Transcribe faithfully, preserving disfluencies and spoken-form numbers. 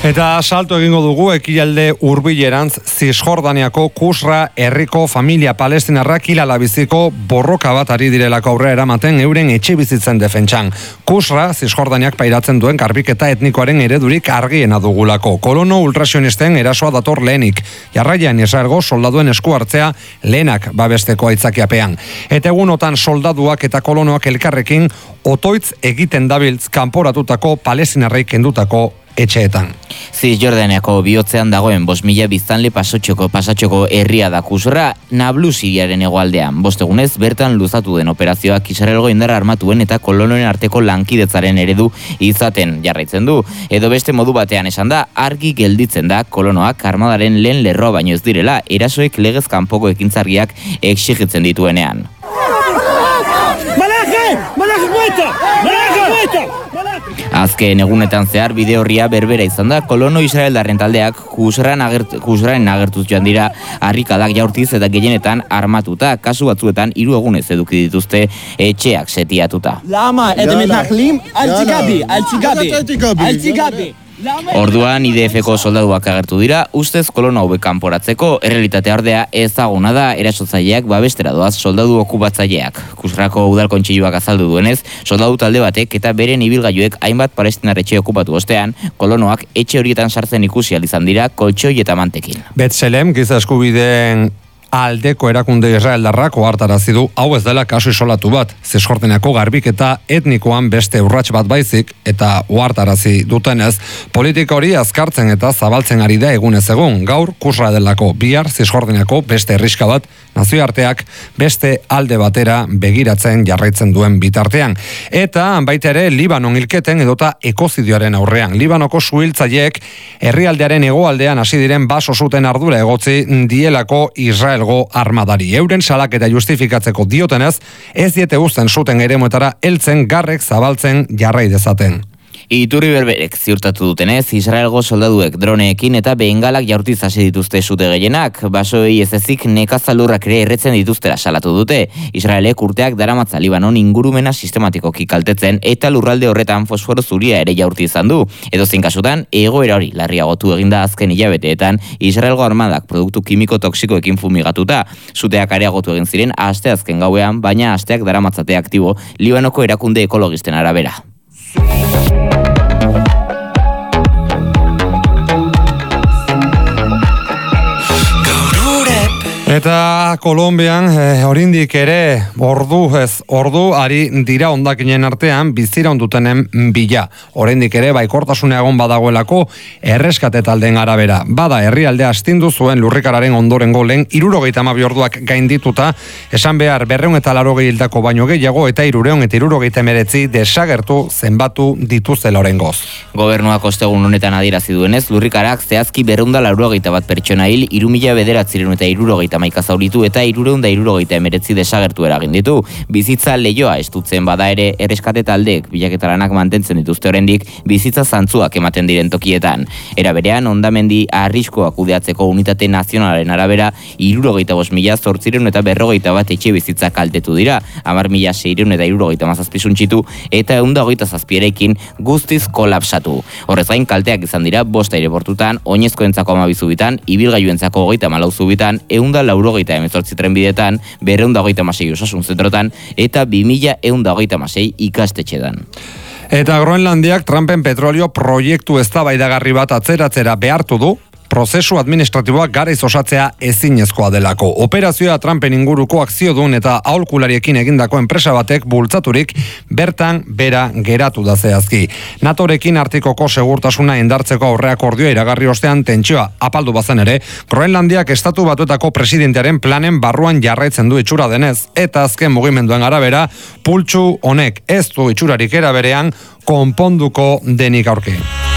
Eta salto egingo dugu ekialde hurbilerantz Zisjordaniako Kusra herriko familia palestinarrak hilalabiziko borroka bat ari direlako aurrera eramaten euren etxe bizitzen defentsan. Kusra Zisjordaniak pairatzen duen garbiketa etnikoaren eredurik argiena dugulako. Kolono ultrasionisten erasoa dator lehenik. Jarraian Israelgo soldaduen esku hartzea lehenak babesteko aitzakiapean. Eta egunotan soldaduak eta kolonoak elkarrekin otoitz egiten dabiltz kanporatutako palestinarrei kendutako etxeetan. Zisjordaniako bihotzean dagoen bost mila biztanle pasatxoko pasatxoko herria da Kusra, Nablus hiriaren hegoaldean. Bost egunez bertan luzatu den operazioak Israelgo indar armatuen eta kolonoen arteko lankidetzaren eredu izaten jarraitzen du. Edo beste modu batean esan da, argi gelditzen da kolonoak armadaren lehen lerroa baino ez direla, erasoek legez kanpoko ekintzargiak exigitzen dituenean. Azken egunetan zehar bide horria berbera izan da, kolono israeldarren taldeak Kusran agert, Kusraren agertuz joan dira harrikadak jaurtiz eta gehienetan armatuta, kasu batzuetan hiru egunez eduki dituzte etxeak setiatuta. Lama, edemetakhlim, altzigabi, altzigabi, altzigabi. Orduan I D F-ko soldaduak agertu dira, ustez kolono hauek kanporatzeko, errealitatea ordea ezaguna da erasotzaileak babestera doaz soldadu okupatzaileak. Kusrako udal kontseiluak azaldu duenez, soldadu talde batek eta beren ibilgailuek hainbat palestinar etxe okupatu ostean, kolonoak etxe horietan sartzen ikusi ahal izan dira koltxoi eta mantekin. Betselem, giza eskubideen aldeko erakunde israeldarrak ohartarazi du hau ez dela kasu isolatu bat, Zisjordaniako garbiketa etnikoan beste urrats bat baizik eta ohartarazi dutenez, politika hori azkartzen eta zabaltzen ari da egunez egun. Gaur Kusra delako, bihar Zisjordaniako beste herriska bat, nazioarteak beste alde batera begiratzen jarraitzen duen bitartean. Eta baita ere Libanon hilketen edota ekozidioaren aurrean. Libanoko suhiltzaileek herrialdearen hegoaldean hasi diren baso zuten ardura egotzi dielako Israel armadari. Euren salaketa justifikatzeko diotenez, ez diete uzten zuten eremuetara heltzen garrek zabaltzen jarrai dezaten. Iturri berberek ziurtatu dutenez, Israelgo soldaduek droneekin eta behengalak jaurtiz hasi dituzte sute gehienak, basoei ez ezik nekazalurrak ere erretzen dituztera salatu dute. Israelek urteak daramatza Libanon ingurumena sistematikoki kaltetzen eta lurralde horretan fosforo zuria ere jaurti izan du. Edozein kasutan, egoera hori larriagotu eginda azken hilabeteetan Israelgo armadak produktu kimiko toksikoekin fumigatuta. Suteak areagotu egin ziren asteazken gauean, baina asteak daramatzate aktibo Libanoko erakunde ekologisten arabera. Eta Kolonbian eh, orindik ere ordu ez ordu ari dira hondakinen artean bizira ondutenen bila. Oraindik ere baikortasuna egon badagoelako erreskate taldeen arabera. Bada herrialdea astindu zuen lurrikararen ondorengo lehen hirurogeita hamabi orduak gaindituta, esan behar berrehun eta laurogei hildako baino gehiago eta hirurehun eta hirurogeita hemeretzi desagertu zenbatu dituztela oraingoz. Gobernuak ostegun honetan adierazi duenez, lurrikarak zehazki berrehun eta laurogeita bat pertsona hil, hiru mila bederatziehun eta hirurogeita hamaika zauritu eta hirurehun eta hirurogeita hemeretzi desagertu eragin ditu. Bizitza leihoa estutzen bada ere erreskate taldeek bilaketaranak mantentzen dituzte oraindik bizitza zantzuak ematen diren tokietan. Era berean hondamendi arriskoak kudeatzeko unitate nazionalaren arabera hirurogeita bost mila zortziehun eta berrogeita bat etxe bizitza kaltetu dira, hamar mila seiehun eta hirurogeita hamazazpi suntsitu eta ehun eta hogeita zazpi eraikin guztiz kolapsatu. Horrez gain kalteak izan dira bost aireportutan, oinezkoentzako hamabi zubitan, ibilgailuentzako hogeita hamalau zubitan, ehun eta laurogeita hemezortzi trenbidetan, berrehun eta hogeita hamasei osasun zentrotan eta bi mila ehun eta hogeita hamasei ikastetxetan. Eta Groenlandiak Trumpen petrolio proiektu eztabaidagarri bat atzeratzera behartu du, prozesu administratiboak garaiz osatzea ezinezkoa delako. Operazioa Trumpen inguruko akziodun eta aholkulariekin egindako enpresa batek bultzaturik bertan bera geratu da zehazki. NATOrekin Artikoko segurtasuna indartzeko aurreakordioa iragarri ostean tentsioa apaldu bazen ere, Groenlandiak estatu batuetako presidentearen planen barruan jarraitzen du itxura denez, eta azken mugimenduen arabera, pultsu honek ez du itxurarik eraberean konponduko denik aurki.